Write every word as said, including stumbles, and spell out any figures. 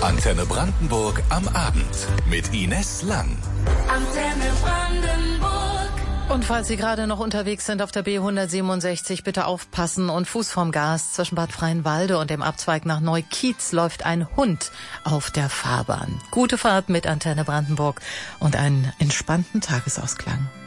Antenne Brandenburg am Abend mit Ines Lang. Antenne Brandenburg. Und falls Sie gerade noch unterwegs sind auf der B hundertsiebenundsechzig, bitte aufpassen und Fuß vorm Gas. Zwischen Bad Freienwalde und dem Abzweig nach Neukiez läuft ein Hund auf der Fahrbahn. Gute Fahrt mit Antenne Brandenburg und einen entspannten Tagesausklang.